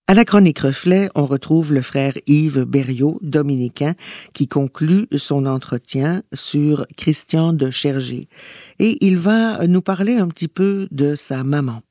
À la chronique Reflet, on retrouve le frère Yves Berriot, dominicain, qui conclut son entretien sur Christian de Chergé. Et il va nous parler un petit peu de sa maman.